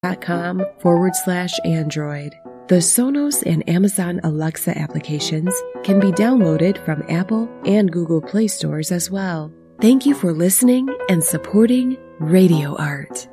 Amazon.com/Android. The Sonos and Amazon Alexa applications can be downloaded from Apple and Google Play stores as well. Thank you for listening and supporting Radio Art.